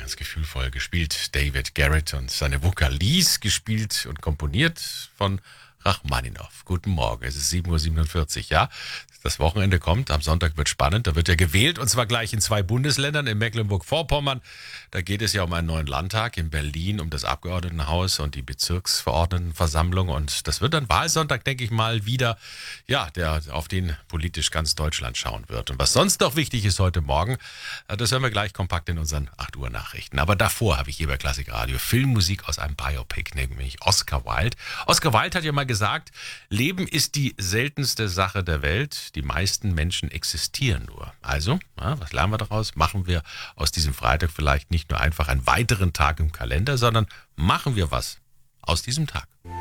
ganz gefühlvoll gespielt. David Garrett und seine Vokalise gespielt und komponiert von Rachmaninow. Guten Morgen, es ist 7:47 Uhr, ja. Das Wochenende kommt, am Sonntag wird spannend, da wird ja gewählt und zwar gleich in 2 Bundesländern, in Mecklenburg-Vorpommern. Da geht es ja um einen neuen Landtag, in Berlin um das Abgeordnetenhaus und die Bezirksverordnetenversammlung und das wird dann Wahlsonntag, denke ich mal, wieder, ja, auf den politisch ganz Deutschland schauen wird. Und was sonst noch wichtig ist heute Morgen, das hören wir gleich kompakt in unseren 8 Uhr Nachrichten. Aber davor habe ich hier bei Klassik Radio Filmmusik aus einem Biopic, nämlich Oscar Wilde. Oscar Wilde hat ja mal gesagt, Leben ist die seltenste Sache der Welt. Die meisten Menschen existieren nur. Also, was lernen wir daraus? Machen wir aus diesem Freitag vielleicht nicht nur einfach einen weiteren Tag im Kalender, sondern machen wir was aus diesem Tag.